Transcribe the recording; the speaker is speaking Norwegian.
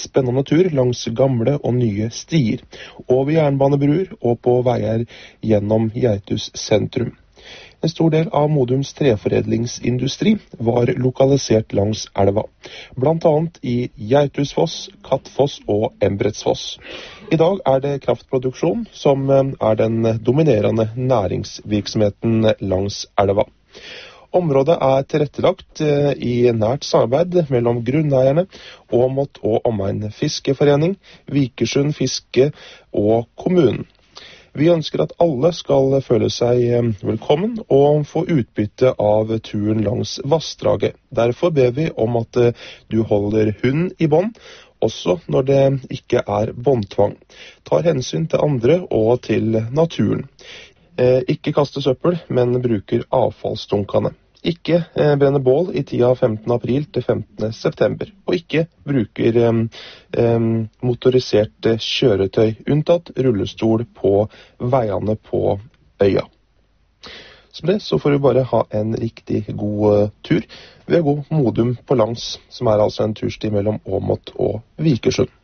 spennende tur langs gamle og nye stier, over jernbanebruer og på veier gjennom Geithus sentrum. En stor del av Modums treforedlingsindustri var lokalisert langs elva, blant annet i Geithusfoss, Kattfoss og Embrettsfoss. I dag er det kraftproduksjon som er den dominerende næringsvirksomheten langs elva. Området er tilrettelagt i nært samarbeid mellom grunneierne, Åmot og Omegn Fiskeforening, Vikersund Fiske og kommunen. Vi ønsker at alle skal føle seg velkommen og få utbytte av turen langs vassdraget. Derfor ber vi om at du holder hunden i bånd, også når det ikke er båndtvang. Tar hensyn til andre og til naturen. Ikke kaste søppel, men bruker avfallsdunkene. Ikke brenne bål i tida 15. april til 15. september, og ikke bruker motorisert kjøretøy, unntatt rullestol på veiene på øya. Som det så får du bare ha en riktig god tur ved å gå Modum på langs, som er altså en tursti mellom Åmot og Vikersund.